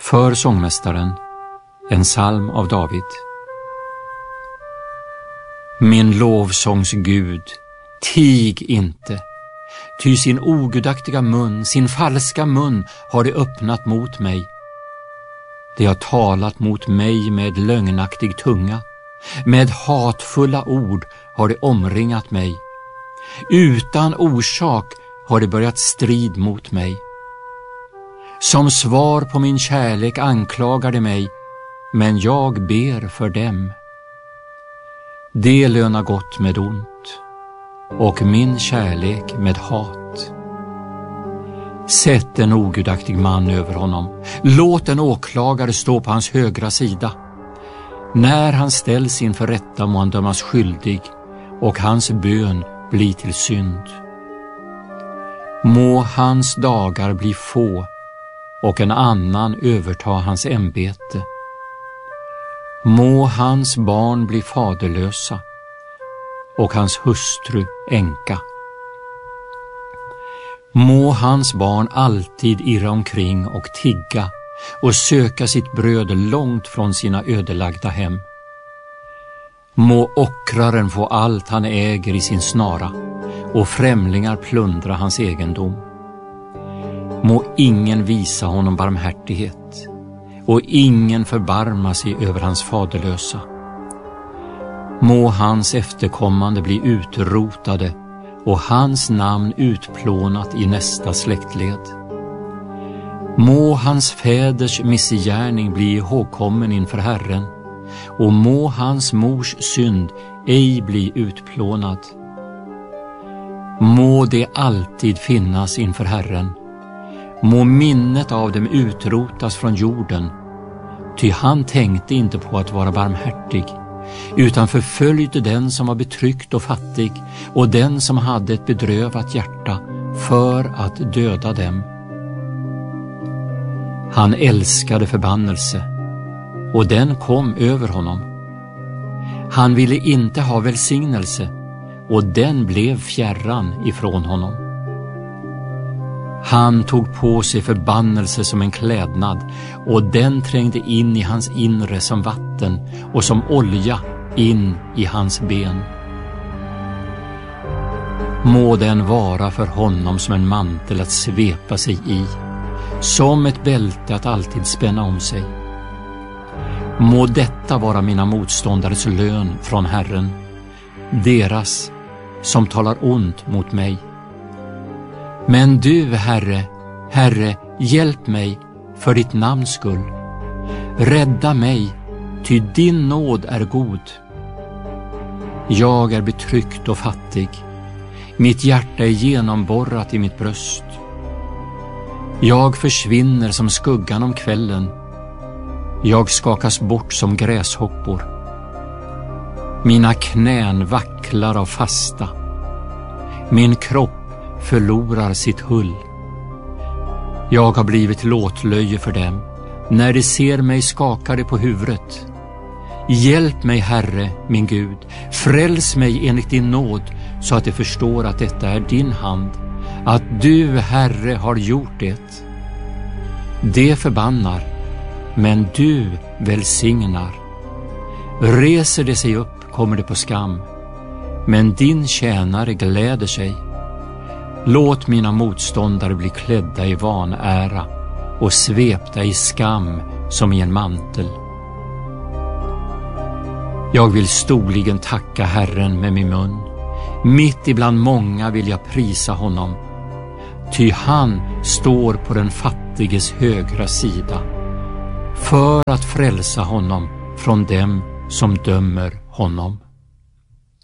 För sångmästaren, en psalm av David. Min lovsångs Gud, tig inte, ty sin ogudaktiga mun, sin falska mun har det öppnat mot mig. Det har talat mot mig med lögnaktig tunga, med hatfulla ord har det omringat mig. Utan orsak har det börjat strid mot mig. Som svar på min kärlek anklagar de mig, men jag ber för dem. Det lönar gott med ont, och min kärlek med hat. Sätt en ogudaktig man över honom. Låt en åklagare stå på hans högra sida. När han ställs inför rätta må han dömas skyldig, och hans bön bli till synd. Må hans dagar bli få, och en annan överta hans ämbete. Må hans barn bli faderlösa, och hans hustru änka. Må hans barn alltid irra omkring och tigga och söka sitt bröd långt från sina ödelagda hem. Må ockraren få allt han äger i sin snara, och främlingar plundra hans egendom. Må ingen visa honom barmhärtighet, och ingen förbarma sig över hans faderlösa. Må hans efterkommande bli utrotade, och hans namn utplånat i nästa släktled. Må hans fäders missgärning bli ihågkommen inför Herren, och må hans mors synd ej bli utplånad. Må det alltid finnas inför Herren. Må minnet av dem utrotas från jorden, ty han tänkte inte på att vara barmhärtig, utan förföljde den som var betryckt och fattig och den som hade ett bedrövat hjärta för att döda dem. Han älskade förbannelse, och den kom över honom. Han ville inte ha välsignelse, och den blev fjärran ifrån honom. Han tog på sig förbannelse som en klädnad, och den trängde in i hans inre som vatten och som olja in i hans ben. Må den vara för honom som en mantel att svepa sig i, som ett bälte att alltid spänna om sig. Må detta vara mina motståndares lön från Herren, deras som talar ont mot mig. Men du, Herre, Herre, hjälp mig för ditt namns skull. Rädda mig, ty din nåd är god. Jag är betryckt och fattig. Mitt hjärta är genomborrat i mitt bröst. Jag försvinner som skuggan om kvällen. Jag skakas bort som gräshoppor. Mina knän vacklar av fasta. Min kropp förlorar sitt hull. Jag har blivit låtlöje för dem. När de ser mig skakar de på huvudet. Hjälp mig, Herre, min Gud. Fräls mig enligt din nåd, så att de förstår att detta är din hand, att du, Herre, har gjort det. De förbannar, men du välsignar. Reser de sig upp kommer det på skam, men din tjänare gläder sig. Låt mina motståndare bli klädda i vanära och svepta i skam som i en mantel. Jag vill storligen tacka Herren med min mun. Mitt ibland många vill jag prisa honom. Ty han står på den fattiges högra sida, för att frälsa honom från dem som dömer honom.